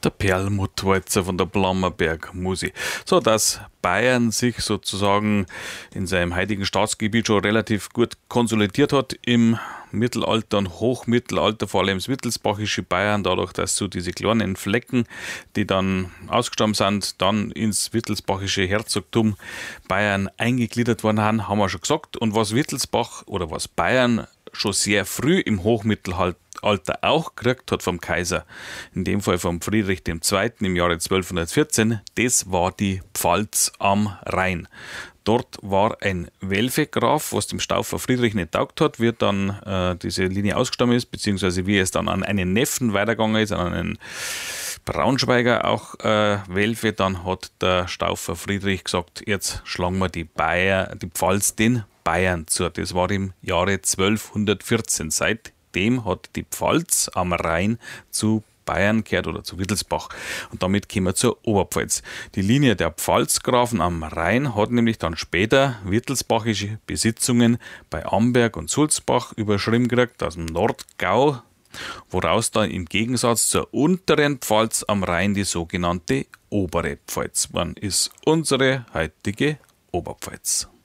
Der Perlmuttwalzer von der Blammerberg Musi. So, dass Bayern sich sozusagen in seinem heutigen Staatsgebiet schon relativ gut konsolidiert hat im Mittelalter und Hochmittelalter, vor allem das wittelsbachische Bayern, dadurch, dass so diese kleinen Flecken, die dann ausgestorben sind, dann ins wittelsbachische Herzogtum Bayern eingegliedert worden haben, haben wir schon gesagt. Und was Wittelsbach oder was Bayern schon sehr früh im Hochmittelalter auch gekriegt hat vom Kaiser, in dem Fall vom Friedrich II. Im Jahre 1214, das war die Pfalz am Rhein. Dort war ein Welfegraf, was dem Staufer Friedrich nicht taugt hat, wie dann diese Linie ausgestorben ist, beziehungsweise wie es dann an einen Neffen weitergegangen ist, an einen Braunschweiger auch Welfe. Dann hat der Staufer Friedrich gesagt, jetzt schlagen wir die Pfalz den Bayern zu. Das war im Jahre 1214. Seitdem hat die Pfalz am Rhein zu Bayern gehört oder zu Wittelsbach. Und damit kommen wir zur Oberpfalz. Die Linie der Pfalzgrafen am Rhein hat nämlich dann später wittelsbachische Besitzungen bei Amberg und Sulzbach überschrieben gekriegt, aus dem Nordgau, woraus dann im Gegensatz zur unteren Pfalz am Rhein die sogenannte obere Pfalz. Wann ist unsere heutige Oberpfalz?